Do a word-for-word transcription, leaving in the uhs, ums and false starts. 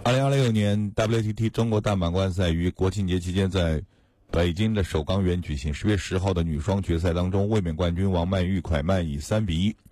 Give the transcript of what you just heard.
二零二六年 W T T 中国大满贯赛于国庆节期间在北京的首钢园举行。十月十号的女双决赛当中，卫冕冠军王曼玉蒯曼以三比一